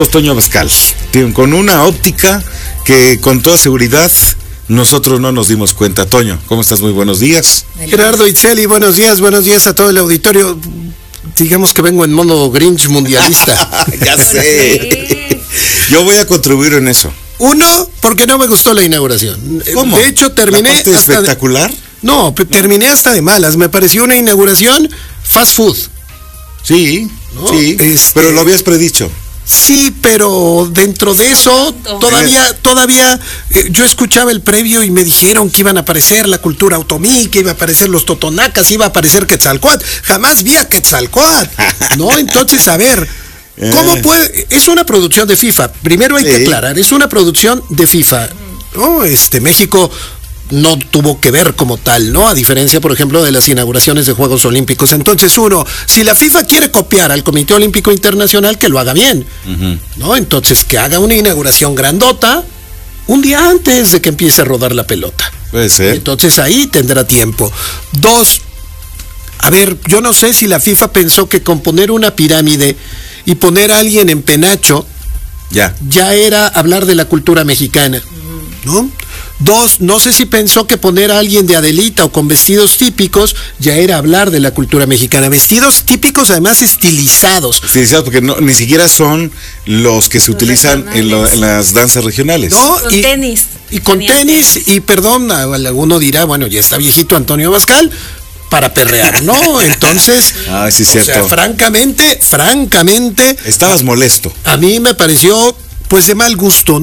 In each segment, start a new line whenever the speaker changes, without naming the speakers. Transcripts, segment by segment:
Toño Abascal, con una óptica que con toda seguridad nosotros no nos dimos cuenta. Toño, ¿cómo estás? Muy buenos días.
Gerardo Itzeli, buenos días a todo el auditorio. Digamos que vengo en modo Grinch mundialista.
Ya sé. Yo voy a contribuir en eso.
Uno, porque no me gustó la inauguración.
¿Cómo?
De hecho, terminé
¿La parte espectacular?
No, terminé hasta de malas. Me pareció una inauguración fast food.
Sí, ¿no? Sí, pero lo habías predicho.
Sí, pero dentro de eso, todavía yo escuchaba el previo y me dijeron que iban a aparecer la cultura otomí, que iba a aparecer los totonacas, iba a aparecer Quetzalcóatl. Jamás vi a Quetzalcóatl, ¿no? Entonces, a ver, ¿cómo puede? Es una producción de FIFA. Primero hay que aclarar, es una producción de FIFA, ¿no? México no tuvo que ver como tal, ¿no? A diferencia, por ejemplo, de las inauguraciones de Juegos Olímpicos. Entonces, si la FIFA quiere copiar al Comité Olímpico Internacional, que lo haga bien, ¿no? Entonces, que haga una inauguración grandota un día antes de que empiece a rodar la pelota.
Puede ser.
Entonces, ahí tendrá tiempo. Dos, a ver, yo no sé si la FIFA pensó que con poner una pirámide y poner a alguien en penacho, ya era hablar de la cultura mexicana, ¿no? Dos, no sé si pensó que poner a alguien de Adelita o con vestidos típicos ya era hablar de la cultura mexicana. Vestidos típicos, además estilizados.
Estilizados, porque ni siquiera son los que se utilizan en las danzas regionales.
¿No?
Con tenis.
Y con tenis, y perdón, alguno dirá, bueno, ya está viejito Antonio Abascal, para perrear, ¿no? Entonces,
sí, cierto.
O sea, francamente.
Estabas molesto.
A mí me pareció pues de mal gusto,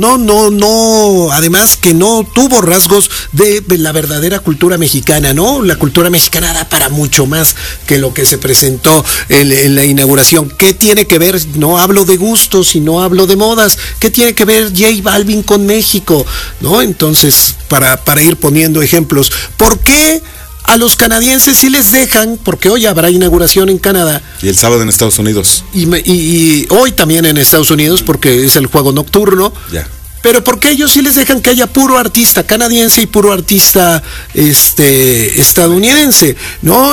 no, además que no tuvo rasgos de la verdadera cultura mexicana, ¿no? La cultura mexicana da para mucho más que lo que se presentó en la inauguración. ¿Qué tiene que ver? No hablo de gustos y no hablo de modas. ¿Qué tiene que ver J Balvin con México? ¿No? Entonces, para ir poniendo ejemplos, ¿por qué a los canadienses sí les dejan, porque hoy habrá inauguración en Canadá?
Y el sábado en Estados Unidos.
Y hoy también en Estados Unidos, porque es el juego nocturno.
Ya.
Pero ¿por qué ellos sí les dejan que haya puro artista canadiense y puro artista estadounidense? ¿No?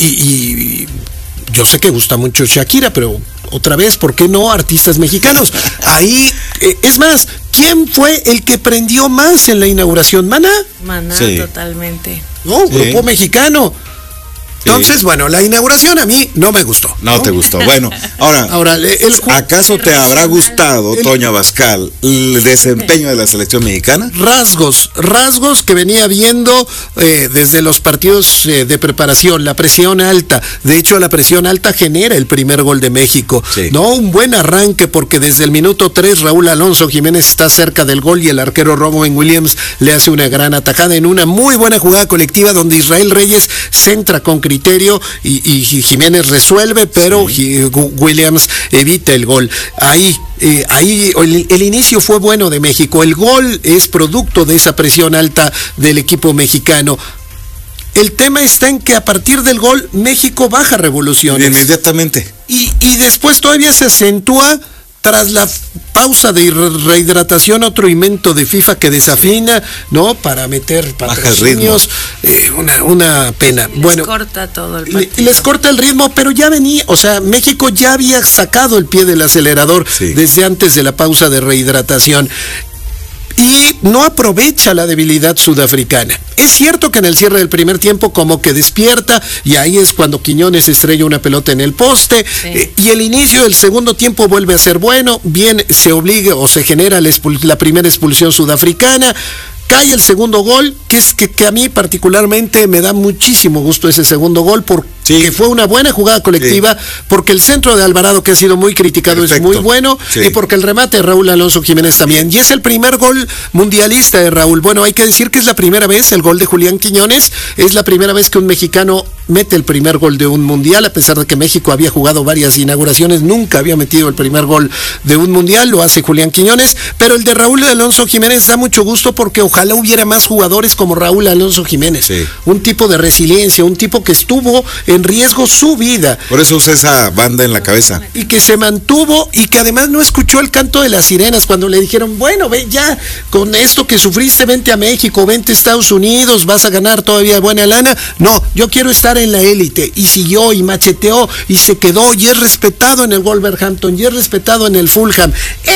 Y yo sé que gusta mucho Shakira, pero otra vez, ¿por qué no artistas mexicanos? Ahí, es más, ¿quién fue el que prendió más en la inauguración? ¿Maná?
Maná,
sí.
Totalmente.
No, grupo mexicano. Entonces, bueno, la inauguración a mí no me gustó.
No te gustó. Bueno, ahora ¿acaso te habrá gustado, Toño Abascal, el desempeño de la selección mexicana?
Rasgos que venía viendo desde los partidos de preparación, la presión alta. De hecho, la presión alta genera el primer gol de México.
Sí.
No, un buen arranque, porque desde el minuto 3 Raúl Alonso Jiménez está cerca del gol y el arquero Robin Williams le hace una gran atajada en una muy buena jugada colectiva donde Israel Reyes centra con criterio y Jiménez resuelve, pero Williams evita el gol. Ahí el inicio fue bueno de México. El gol es producto de esa presión alta del equipo mexicano. El tema está en que a partir del gol México baja revoluciones.
Inmediatamente.
Y después todavía se acentúa tras la pausa de rehidratación, otro invento de FIFA que desafina, ¿no? Para meter patrocinios, una pena.
Les corta todo el partido.
Les corta el ritmo, pero ya venía, o sea, México ya había sacado el pie del acelerador desde antes de la pausa de rehidratación. Y no aprovecha la debilidad sudafricana. Es cierto que en el cierre del primer tiempo como que despierta, y ahí es cuando Quiñones estrella una pelota en el poste, y el inicio del segundo tiempo vuelve a ser bueno, bien se obliga o se genera la primera expulsión sudafricana. Cae el segundo gol, que a mí particularmente me da muchísimo gusto ese segundo gol, porque fue una buena jugada colectiva, porque el centro de Alvarado, que ha sido muy criticado, es muy bueno, y porque el remate de Raúl Alonso Jiménez también. Y es el primer gol mundialista de Raúl. Bueno, hay que decir que es la primera vez, el gol de Julián Quiñones, es la primera vez que un mexicano mete el primer gol de un mundial, a pesar de que México había jugado varias inauguraciones, nunca había metido el primer gol de un mundial, lo hace Julián Quiñones, pero el de Raúl Alonso Jiménez da mucho gusto, porque ojalá hubiera más jugadores como Raúl Alonso Jiménez, un tipo de resiliencia, un tipo que estuvo en en riesgo su vida.
Por eso usa esa banda en la cabeza.
Y que se mantuvo y que además no escuchó el canto de las sirenas cuando le dijeron, bueno, ve ya, con esto que sufriste, vente a México, vente a Estados Unidos, vas a ganar todavía buena lana. No, yo quiero estar en la élite. Y siguió y macheteó y se quedó y es respetado en el Wolverhampton y es respetado en el Fulham.